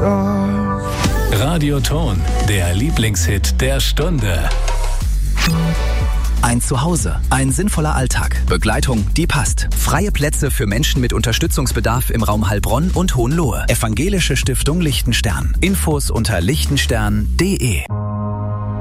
off. Radioton, der Lieblingshit der Stunde. Ein Zuhause, ein sinnvoller Alltag, Begleitung, die passt. Freie Plätze für Menschen mit Unterstützungsbedarf im Raum Heilbronn und Hohenlohe. Evangelische Stiftung Lichtenstern. Infos unter lichtenstern.de.